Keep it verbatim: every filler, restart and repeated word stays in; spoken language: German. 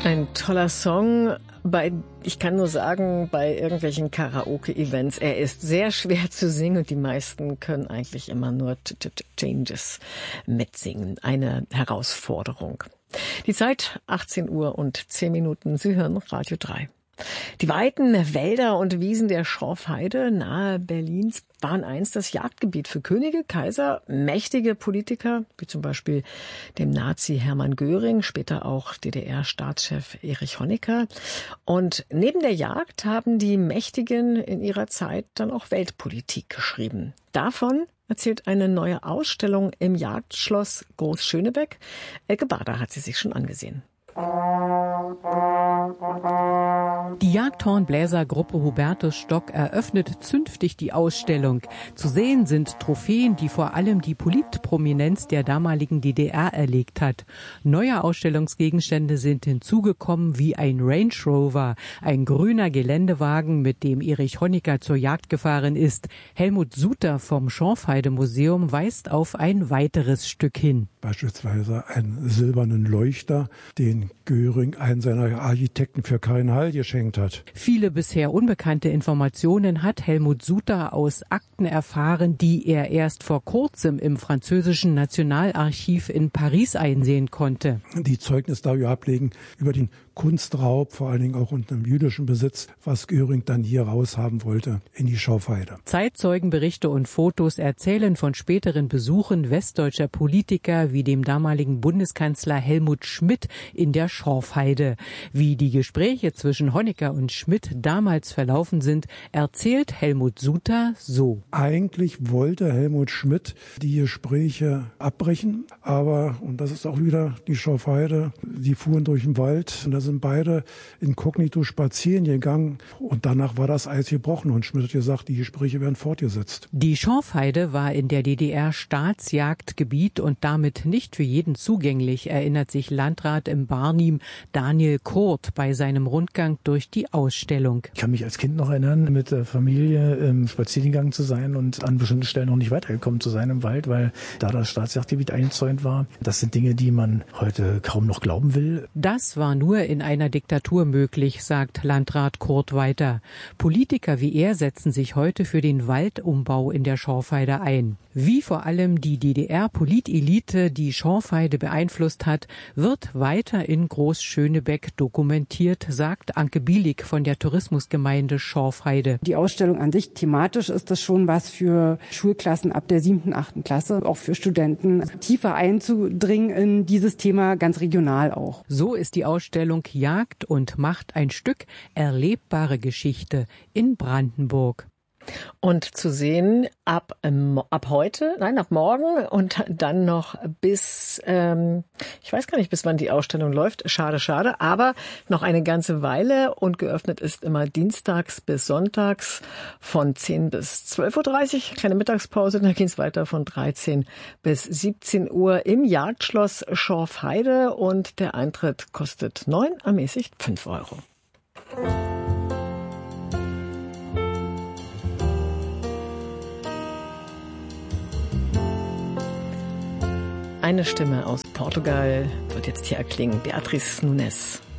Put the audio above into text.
Ein toller Song. Bei, ich kann nur sagen, bei irgendwelchen Karaoke-Events, er ist sehr schwer zu singen und die meisten können eigentlich immer nur Changes mitsingen. Eine Herausforderung. Die Zeit achtzehn Uhr und zehn Minuten. Sie hören Radio drei. Die weiten Wälder und Wiesen der Schorfheide nahe Berlins waren einst das Jagdgebiet für Könige, Kaiser, mächtige Politiker, wie zum Beispiel dem Nazi Hermann Göring, später auch D D R-Staatschef Erich Honecker. Und neben der Jagd haben die Mächtigen in ihrer Zeit dann auch Weltpolitik geschrieben. Davon erzählt eine neue Ausstellung im Jagdschloss Groß-Schönebeck. Elke Bader hat sie sich schon angesehen. Die Jagdhornbläsergruppe Hubertus Stock eröffnet zünftig die Ausstellung. Zu sehen sind Trophäen, die vor allem die Politprominenz der damaligen D D R erlegt hat. Neue Ausstellungsgegenstände sind hinzugekommen wie ein Range Rover, ein grüner Geländewagen, mit dem Erich Honecker zur Jagd gefahren ist. Helmut Suter vom Schorfheide-Museum weist auf ein weiteres Stück hin. Beispielsweise einen silbernen Leuchter, den Göring einen seiner Architekten für Karin Hall geschenkt hat. Viele bisher unbekannte Informationen hat Helmut Suter aus Akten erfahren, die er erst vor kurzem im französischen Nationalarchiv in Paris einsehen konnte. Die Zeugnis darüber ablegen über den Kunstraub, vor allen Dingen auch unter dem jüdischen Besitz, was Göring dann hier raushaben wollte in die Schorfheide. Zeitzeugenberichte und Fotos erzählen von späteren Besuchen westdeutscher Politiker wie dem damaligen Bundeskanzler Helmut Schmidt in der Schorfheide. Wie die Gespräche zwischen Honecker und Schmidt damals verlaufen sind, erzählt Helmut Suter so. Eigentlich wollte Helmut Schmidt die Gespräche abbrechen, aber, und das ist auch wieder die Schorfheide, die fuhren durch den Wald und da sind beide inkognito spazieren gegangen und danach war das Eis gebrochen und Schmidt hat gesagt, die Gespräche werden fortgesetzt. Die Schorfheide war in der D D R Staatsjagdgebiet und damit nicht für jeden zugänglich, erinnert sich Landrat im Barnim Daniel Kurt bei seinem Rundgang durch die Ausstellung. Ich kann mich als Kind noch erinnern, mit der Familie im Spaziergang zu sein und an bestimmten Stellen noch nicht weitergekommen zu sein im Wald, weil da das Staatsjagdgebiet eingezäunt war. Das sind Dinge, die man heute kaum noch glauben will. Das war nur in einer Diktatur möglich, sagt Landrat Kurt weiter. Politiker wie er setzen sich heute für den Waldumbau in der Schorfheide ein. Wie vor allem die D D R-Politelite die Schorfheide beeinflusst hat, wird weiter in Groß-Schönebeck dokumentiert, sagt Anke Bielik von der Tourismusgemeinde Schorfheide. Die Ausstellung an sich, thematisch ist das schon was für Schulklassen ab der siebten, achten Klasse, auch für Studenten, tiefer einzudringen in dieses Thema, ganz regional auch. So ist die Ausstellung Jagd und Macht ein Stück erlebbare Geschichte in Brandenburg. Und zu sehen ab, ähm, ab heute, nein, ab morgen und dann noch bis, ähm, ich weiß gar nicht, bis wann die Ausstellung läuft. Schade, schade, aber noch eine ganze Weile und geöffnet ist immer dienstags bis sonntags von zehn bis zwölf Uhr dreißig, kleine Mittagspause, dann geht's weiter von dreizehn bis siebzehn Uhr im Jagdschloss Schorfheide und der Eintritt kostet neun, ermäßigt fünf Euro. Eine Stimme aus Portugal wird jetzt hier erklingen, Beatriz Nunes.